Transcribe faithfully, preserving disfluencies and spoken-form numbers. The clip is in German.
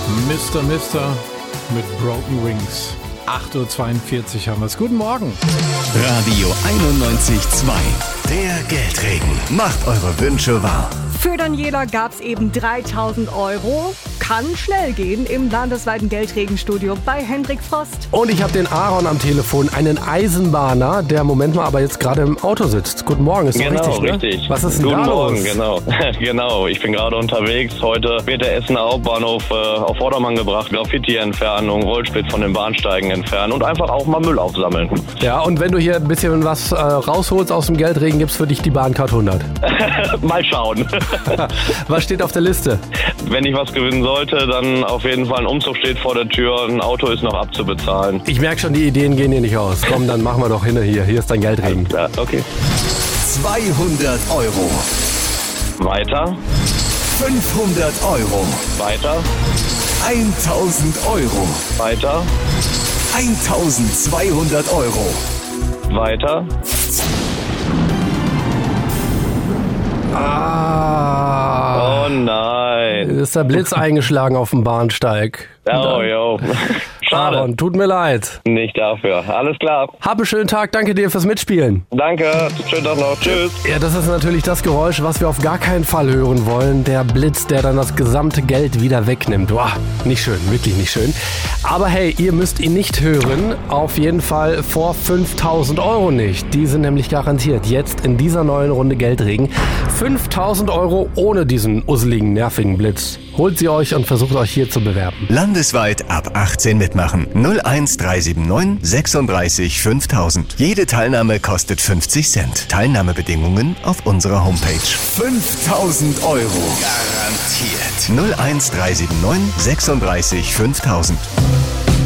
Mister Mister mit Broken Wings. acht Uhr zweiundvierzig haben wir es. Guten Morgen. Radio einundneunzig Komma zwei. Der Geldregen. Macht eure Wünsche wahr. Für Daniela gab es eben dreitausend Euro. Kann schnell gehen im landesweiten Geldregenstudio bei Hendrik Frost. Und ich habe den Aaron am Telefon, einen Eisenbahner, der, Moment mal, aber jetzt gerade im Auto sitzt. Guten Morgen, ist doch genau, richtig, ne? richtig. Was ist denn Guten da Morgen, los? genau. genau, ich bin gerade unterwegs. Heute wird der Essener Hauptbahnhof äh, auf Vordermann gebracht. Graffiti-Entfernung, Rollsplit von den Bahnsteigen entfernen und einfach auch mal Müll aufsammeln. Ja, und wenn du hier ein bisschen was äh, rausholst aus dem Geldregen, gibt's für dich die Bahncard hundert. Mal schauen. Was steht auf der Liste? Wenn ich was gewinnen sollte, dann auf jeden Fall ein Umzug steht vor der Tür, ein Auto ist noch abzubezahlen. Ich merke schon, die Ideen gehen dir nicht aus. Komm, dann machen wir doch hin hier. Hier ist dein Geldregen. Ja, okay. zweihundert Euro. Weiter, fünfhundert Euro. weiter, tausend Euro. weiter, eintausendzweihundert Euro. weiter. Ah, Oh nein. ist der Blitz eingeschlagen auf dem Bahnsteig. Oh, jo. Schade. Aaron, tut mir leid. Nicht dafür. Alles klar. Hab einen schönen Tag, danke dir fürs Mitspielen. Danke. Schönen Tag noch. Tschüss. Ja, das ist natürlich das Geräusch, was wir auf gar keinen Fall hören wollen. Der Blitz, der dann das gesamte Geld wieder wegnimmt. Boah, nicht schön, wirklich nicht schön. Aber hey, ihr müsst ihn nicht hören. Auf jeden Fall vor fünftausend Euro nicht. Die sind nämlich garantiert jetzt in dieser neuen Runde Geldregen. fünftausend Euro ohne diesen usseligen, nervigen Blitz. Holt sie euch und versucht euch hier zu bewerben. Landesweit ab achtzehn mitmachen. null eins drei sieben neun sechsunddreißig fünftausend. Jede Teilnahme kostet fünfzig Cent. Teilnahmebedingungen auf unserer Homepage. fünftausend Euro. Garantiert. null eins drei sieben neun sechsunddreißig fünftausend.